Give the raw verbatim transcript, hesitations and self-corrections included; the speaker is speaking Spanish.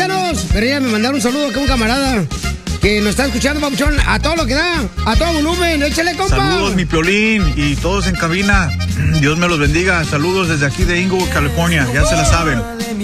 paisanos. Pero ya me mandaron un saludo acá a un camarada que nos está escuchando, papuchón, a todo lo que da, a todo volumen. Échale, compa. Saludos, mi Piolín, y todos en cabina. Dios me los bendiga. Saludos desde aquí de Inglewood, California. Ya se la saben.